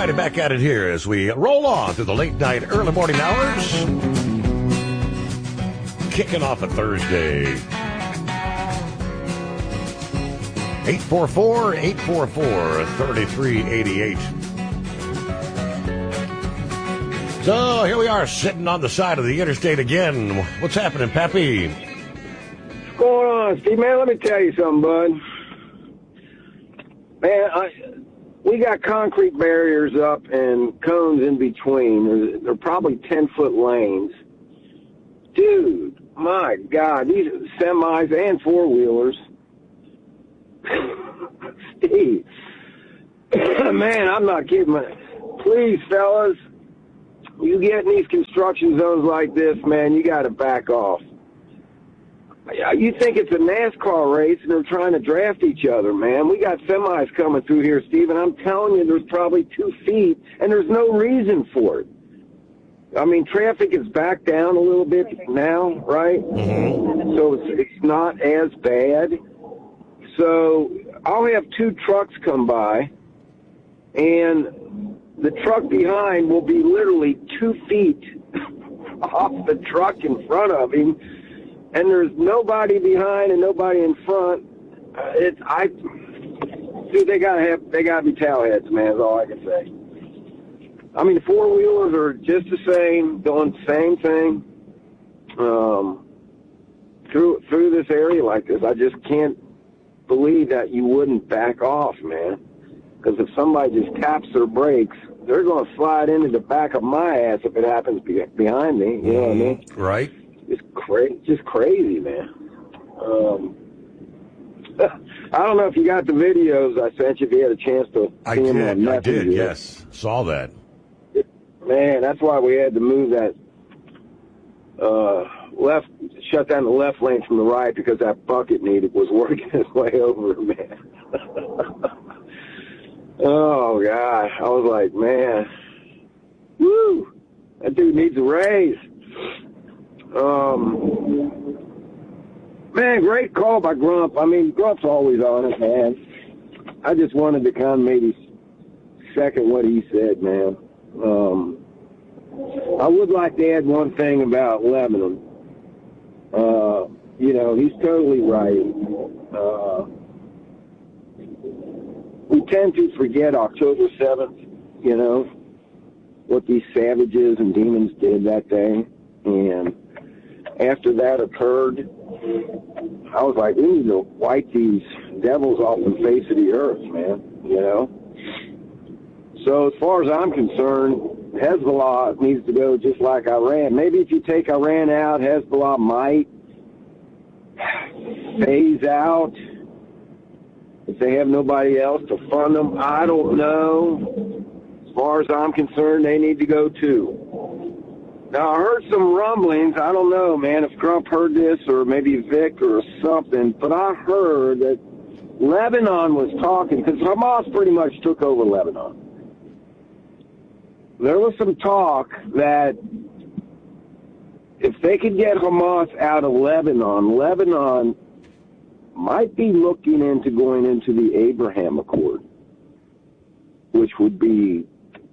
righty, back at it here as we roll on through the late night, early morning hours. Kicking off a Thursday. 844-844-3388. So here we are sitting on the side of the interstate again. What's happening, Pappy? What's going on, Steve? Man, let me tell you something, bud. Man, we got concrete barriers up and cones in between. They're probably 10-foot lanes. Dude, my God, these semis and four-wheelers. Steve, man, I'm not kidding. Please, fellas, you get in these construction zones like this, man, you got to back off. You think it's a NASCAR race and they're trying to draft each other, man. We got semis coming through here, Steve, and I'm telling you, there's probably 2 feet, and there's no reason for it. I mean, traffic is back down a little bit now, right? Mm-hmm. So it's not as bad. So I'll have 2 trucks come by, and the truck behind will be literally 2 feet off the truck in front of him. And there's nobody behind and nobody in front. Dude, they gotta be towel heads, man. Is all I can say. I mean, the four wheelers are just the same, doing the same thing through this area like this. I just can't believe that you wouldn't back off, man. Because if somebody just taps their brakes, they're going to slide into the back of my ass if it happens behind me. You know what I mean? Right. Just crazy, man. I don't know if you got the videos I sent you, if you had a chance to see them on Messenger. I did, yes. Saw that. Man, that's why we had to move that shut down the left lane from the right, because that bucket was working his way over, man. Oh, God. I was like, man, woo, that dude needs a raise. Man, great call by Grump. I mean, Grump's always honest, man. I just wanted to kind of maybe second what he said, man. I would like to add one thing about Lebanon. He's totally right. We tend to forget October 7th, what these savages and demons did that day. And after that occurred, I was like, we need to wipe these devils off the face of the earth, man, So as far as I'm concerned, Hezbollah needs to go just like Iran. Maybe if you take Iran out, Hezbollah might phase out if they have nobody else to fund them. I don't know. As far as I'm concerned, they need to go too. Now, I heard some rumblings. I don't know, man, if Trump heard this or maybe Vic or something, but I heard that Lebanon was talking, because Hamas pretty much took over Lebanon. There was some talk that if they could get Hamas out of Lebanon, Lebanon might be looking into going into the Abraham Accord, which would be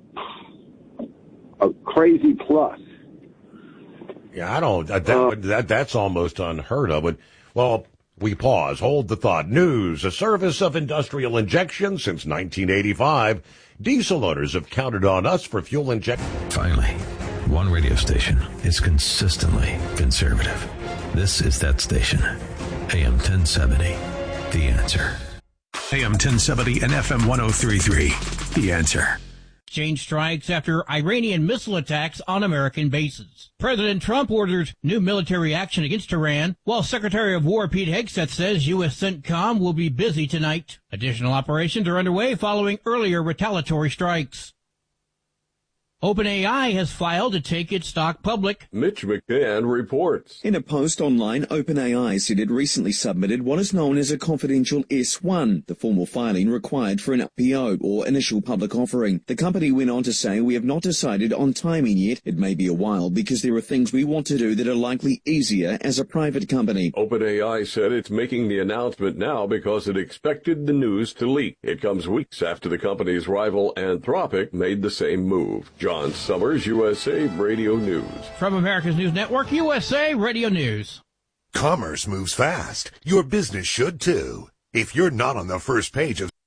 a crazy plus. Yeah, that's almost unheard of. But, well, we pause. Hold the thought. News, a service of industrial injection since 1985. Diesel owners have counted on us for fuel injection. Finally, one radio station is consistently conservative. This is that station. AM 1070, The Answer. AM 1070 and FM 1033, The Answer. Exchange strikes after Iranian missile attacks on American bases. President Trump orders new military action against Iran, while Secretary of War Pete Hegseth says U.S. CENTCOM will be busy tonight. Additional operations are underway following earlier retaliatory strikes. OpenAI has filed to take its stock public. Mitch McCann reports. In a post online, OpenAI said it recently submitted what is known as a confidential S-1, the formal filing required for an IPO, or initial public offering. The company went on to say, "We have not decided on timing yet. It may be a while because there are things we want to do that are likely easier as a private company." OpenAI said it's making the announcement now because it expected the news to leak. It comes weeks after the company's rival Anthropic made the same move. John Summers, USA Radio News. From America's News Network, USA Radio News. Commerce moves fast. Your business should too. If you're not on the first page of...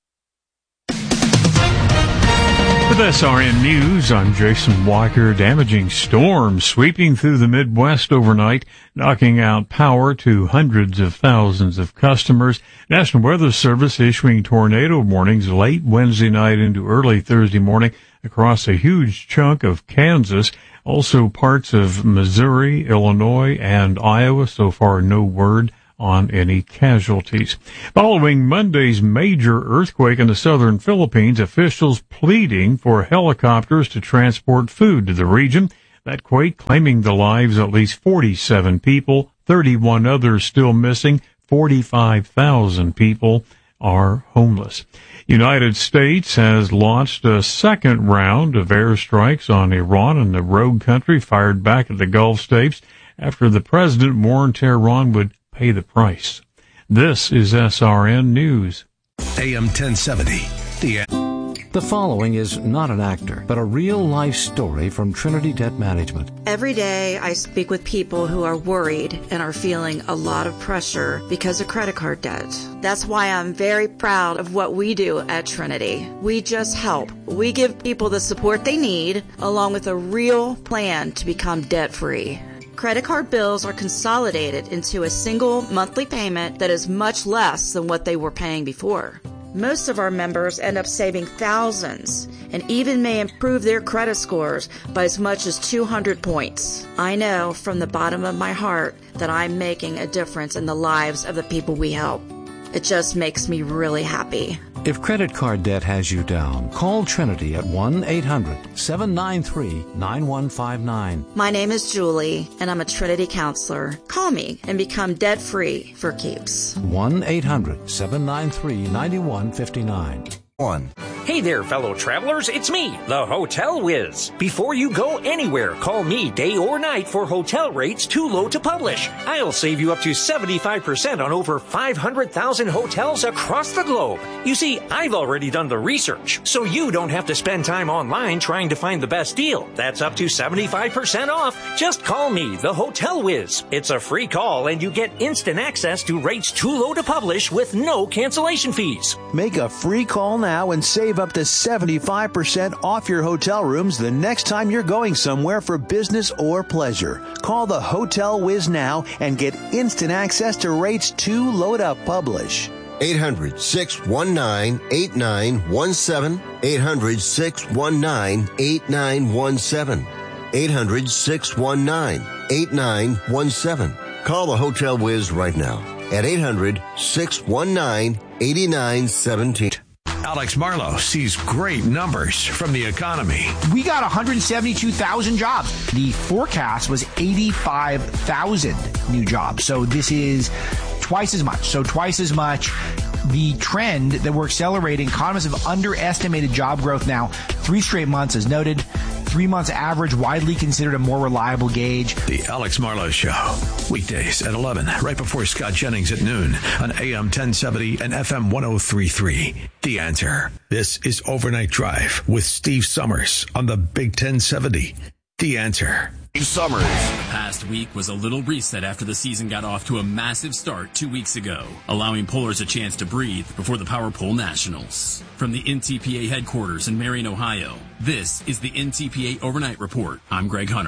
With SRN News, I'm Jason Walker. Damaging storms sweeping through the Midwest overnight, knocking out power to hundreds of thousands of customers. National Weather Service issuing tornado warnings late Wednesday night into early Thursday morning across a huge chunk of Kansas. Also parts of Missouri, Illinois, and Iowa. So far, no word on any casualties. Following Monday's major earthquake in the southern Philippines, officials pleading for helicopters to transport food to the region. That quake claiming the lives of at least 47 people, 31 others still missing, 45,000 people are homeless. United States has launched a second round of airstrikes on Iran and the rogue country fired back at the Gulf states after the president warned Tehran would pay the price. This is SRN News. AM 1070. The following is not an actor, but a real-life story from Trinity Debt Management. Every day I speak with people who are worried and are feeling a lot of pressure because of credit card debt. That's why I'm very proud of what we do at Trinity. We just help. We give people the support they need, along with a real plan to become debt-free. Credit card bills are consolidated into a single monthly payment that is much less than what they were paying before. Most of our members end up saving thousands and even may improve their credit scores by as much as 200 points. I know from the bottom of my heart that I'm making a difference in the lives of the people we help. It just makes me really happy. If credit card debt has you down, call Trinity at 1-800-793-9159. My name is Julie, and I'm a Trinity counselor. Call me and become debt-free for keeps. 1-800-793-9159. Hey there, fellow travelers. It's me, the Hotel Whiz. Before you go anywhere, call me day or night for hotel rates too low to publish. I'll save you up to 75% on over 500,000 hotels across the globe. You see, I've already done the research, so you don't have to spend time online trying to find the best deal. That's up to 75% off. Just call me, the Hotel Whiz. It's a free call, and you get instant access to rates too low to publish with no cancellation fees. Make a free call now and save up to 75% off your hotel rooms the next time you're going somewhere for business or pleasure. Call the Hotel Whiz now and get instant access to rates too low to publish. 800-619-8917. 800-619-8917. 800-619-8917. Call the Hotel Whiz right now at 800-619-8917. Alex Marlowe sees great numbers from the economy. We got 172,000 jobs. The forecast was 85,000 new jobs. So this is twice as much. The trend that we're accelerating, economists have underestimated job growth now 3 straight months, as noted. 3 months average, widely considered a more reliable gauge. The Alex Marlowe Show, weekdays at 11, right before Scott Jennings at noon on AM 1070 and FM 103.3. The Answer. This is Overnight Drive with Steve Summers on the Big 1070. The Answer. Summers. The past week was a little reset after the season got off to a massive start 2 weeks ago, allowing pullers a chance to breathe before the Power Pull Nationals. From the NTPA headquarters in Marion, Ohio, this is the NTPA Overnight Report. I'm Greg Hunter.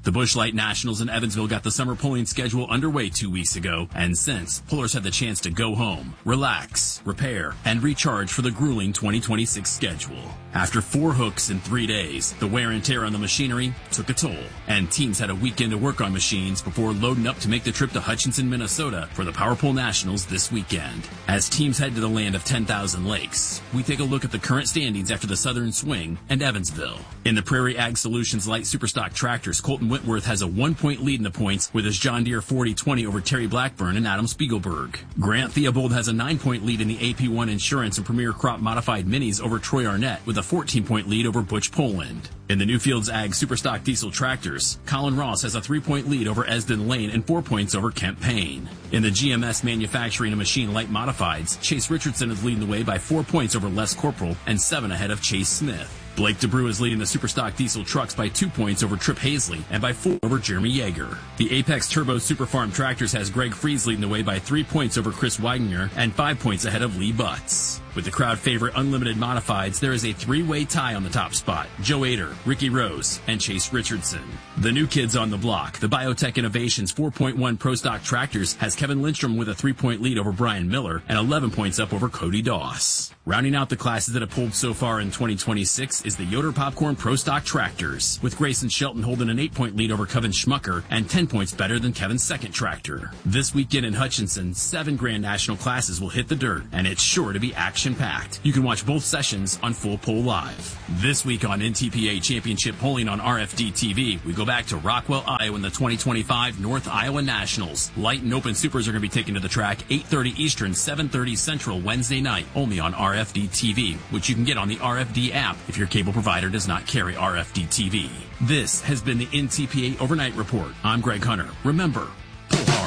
The Busch Light Nationals in Evansville got the summer pulling schedule underway 2 weeks ago, and since, pullers had the chance to go home, relax, repair, and recharge for the grueling 2026 schedule. After 4 hooks in 3 days, the wear and tear on the machinery took a toll, and teams had a weekend to work on machines before loading up to make the trip to Hutchinson, Minnesota for the Power Pole Nationals this weekend. As teams head to the land of 10,000 lakes, we take a look at the current standings after the Southern Swing and Evansville. In the Prairie Ag Solutions Light Superstock Tractors, Colton Whitworth has a 1-point lead in the points with his John Deere 4020 over Terry Blackburn and Adam Spiegelberg. Grant Theobald has a 9-point lead in the AP1 Insurance and Premier Crop Modified Minis over Troy Arnett with a 14-point lead over Butch Poland. In the Newfields Ag Superstock Diesel Tractors, Colin Ross has a 3-point lead over Esden Lane and 4 points over Kemp Payne. In the GMS Manufacturing and Machine Light Modifieds, Chase Richardson is leading the way by 4 points over Les Corporal and 7 ahead of Chase Smith. Blake DeBrew is leading the Superstock Diesel trucks by 2 points over Trip Hazley and by 4 over Jeremy Yeager. The Apex Turbo Superfarm Tractors has Greg Fries leading the way by 3 points over Chris Weigener and 5 points ahead of Lee Butts. With the crowd favorite Unlimited Modifieds, there is a 3-way tie on the top spot. Joe Ader, Ricky Rose, and Chase Richardson. The new kids on the block, the Biotech Innovations 4.1 Pro Stock Tractors, has Kevin Lindstrom with a 3-point lead over Brian Miller and 11 points up over Cody Doss. Rounding out the classes that have pulled so far in 2026 is the Yoder Popcorn Pro Stock Tractors, with Grayson Shelton holding an 8-point lead over Kevin Schmucker and 10 points better than Kevin's second tractor. This weekend in Hutchinson, 7 Grand National classes will hit the dirt, and it's sure to be action-packed. You can watch both sessions on Full Pull Live. This week on NTPA Championship Polling on RFD TV, we go back to Rockwell, Iowa in the 2025 North Iowa Nationals. Light and Open Supers are going to be taken to the track 8:30 Eastern, 7:30 Central Wednesday night, only on RFD TV, which you can get on the RFD app if your cable provider does not carry RFD TV. This has been the NTPA Overnight Report. I'm Greg Hunter. Remember,